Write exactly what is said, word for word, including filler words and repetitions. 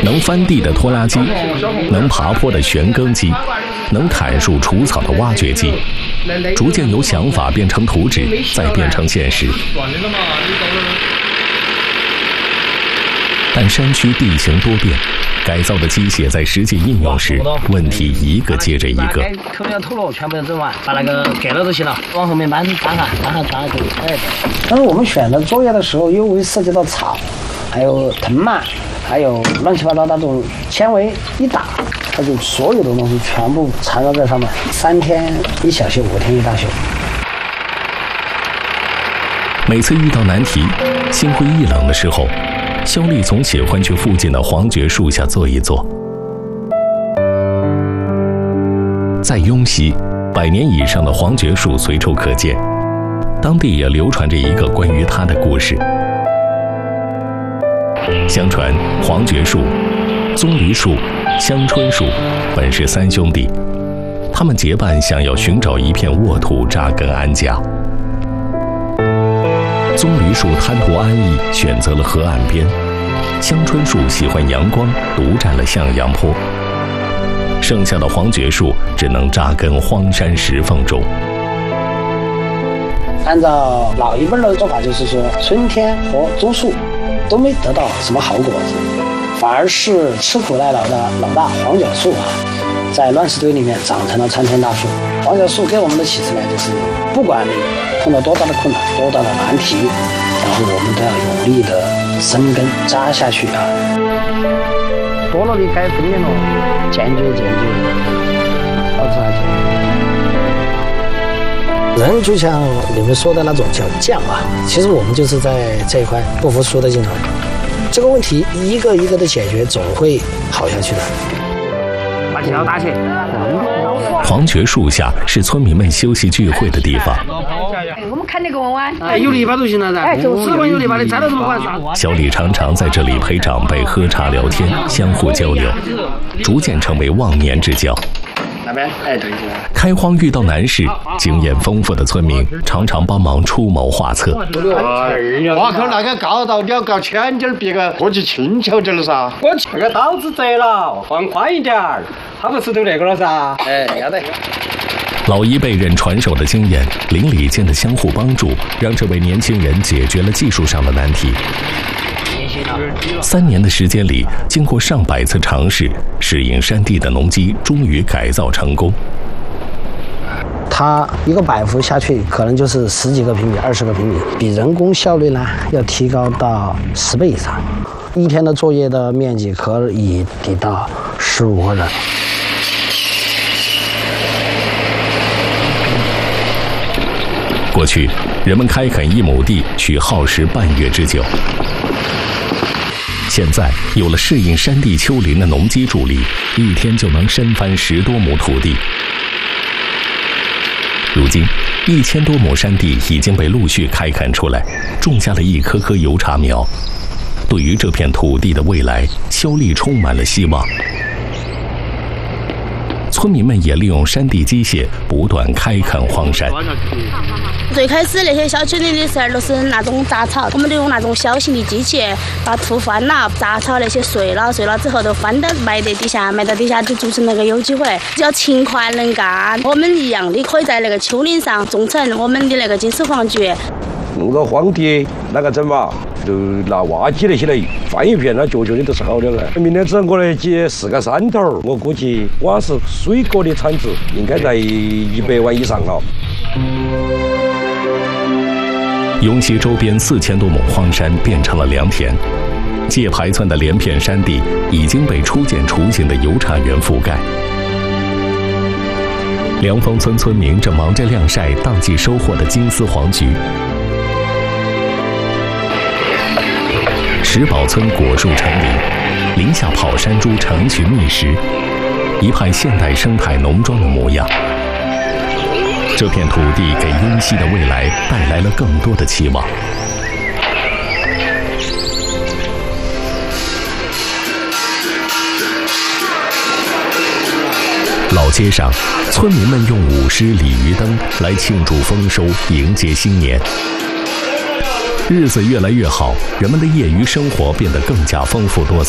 能翻地的拖拉机，能爬坡的旋耕机，能砍树除草的挖掘机，逐渐由想法变成图纸，再变成现实。但山区地形多变，改造的机械在实际应用时，问题一个接着一个。 口里的土路全部要整完，把那个盖了就行了，往后面搬搬下，搬下搬下可以。哎，但是我们选择作业的时候，因为涉及到草，还有藤蔓，还有乱七八糟那种纤维，一打，它就所有的东西全部缠绕在上面。三天一小休，五天一大休。 每次遇到难题，心灰意冷的时候，肖丽总喜欢去附近的黄桷树下坐一坐。在雍西，百年以上的黄桷树随处可见，当地也流传着一个关于它的故事。相传，黄桷树、棕榈树、香椿树本是三兄弟，他们结伴想要寻找一片沃土扎根安家。棕榈树贪图安逸，选择了河岸边；香椿树喜欢阳光，独占了向阳坡。剩下的黄桷树只能扎根荒山石缝中。 按照老一辈的做法，就是说春天和棕树都没得到什么好果子，反而是吃苦耐劳的老大黄桷树啊，在乱石堆里面长成了参天大树。黄桷树给我们的启示呢，就是不管你碰到多大的困难、多大的难题，然后我们都要努力的生根扎下去啊。多了的该分辨了，坚决坚决，保持下去。人就像你们说的那种叫匠啊，其实我们就是在这一块不服输的劲头。这个问题一个一个的解决，总会好下去的。把桥搭起。 黄桷树下是村民们休息聚会的地方。 我们看那个弯弯， 哎，有篱笆就行了噻。哎，就是有篱笆的，摘了怎么办？ 小李常常在这里陪长辈喝茶聊天，相互交流，逐渐成为忘年之交。 那边，哎，对。 开荒遇到难事，经验丰富的村民常常帮忙出谋划策。 挖口那个高到你要搞浅点，别个过去轻巧点了噻。我去，那个刀子折了，放宽一点儿，他不是都那个了噻？ 哎，要得。 老一辈人传授的经验，邻里间的相互帮助，让这位年轻人解决了技术上的难题。三年的时间里，经过上百次尝试，适应山地的农机终于改造成功。 它一个百伏下去，可能就是十几个平米、二十个平米，比人工效率呢要提高到十倍以上。一天的作业的面积可以抵到十五个人。 过去，人们开垦一亩地需耗时半月之久。现在有了适应山地丘陵的农机助力，一天就能深翻十多亩土地。如今，一千多亩山地已经被陆续开垦出来，种下了一棵棵油茶苗。对于这片土地的未来，肖丽充满了希望。村民们也利用山地机械不断开垦荒山。 最开始那些小区里的时候都是那种杂草，我们都用那种小型的机器把土翻了，杂草那些碎了，碎了之后都翻到埋在底下，埋到底下就筑成那个有机会。只要勤快能干，我们一样的可以在那个丘陵上种成我们的那个金丝黄桷。 弄个荒地那个整嘛，就拿挖机那些来翻一遍，那脚脚的都是好的了。明天早上过来接四个山头，我估计光是水果的产值应该在一百万以上了。 雍西周边四千多亩荒山变成了良田，界牌村的连片山地已经被初见雏形的油茶园覆盖。凉风村村民正忙着晾晒当季收获的金丝黄桷。石宝村果树成林，林下跑山猪成群觅食，一派现代生态农庄的模样。这片土地给雍西的未来带来了更多的期望。老街上，村民们用舞狮、鲤鱼灯来庆祝丰收，迎接新年。日子越来越好，人们的业余生活变得更加丰富多彩。